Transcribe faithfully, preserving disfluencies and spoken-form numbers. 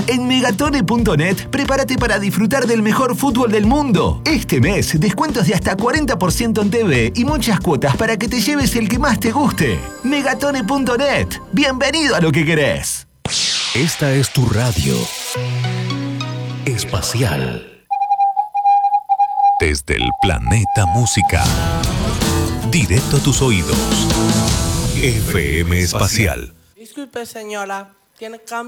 En megatone punto net, prepárate para disfrutar del mejor fútbol del mundo. Este mes, descuentos de hasta cuarenta por ciento en T V y muchas cuotas para que te lleves el que más te guste. megatone punto net. Bienvenido a lo que querés. Esta es tu radio espacial. Desde el planeta música. Directo a tus oídos. F M Espacial. Disculpe, señora. ¿Tiene cambio?